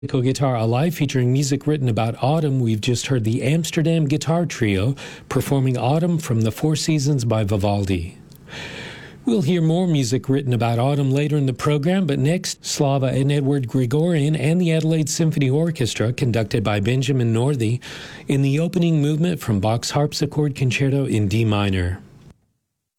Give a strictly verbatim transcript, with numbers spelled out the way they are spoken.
Guitar Alive featuring music written about autumn. We've just heard the Amsterdam Guitar Trio performing Autumn from the Four Seasons by Vivaldi. We'll hear more music written about autumn later in the program, but next, Slava and Edward Gregorian and the Adelaide Symphony Orchestra, conducted by Benjamin Northey, in the opening movement from Bach's Harpsichord Concerto in D minor.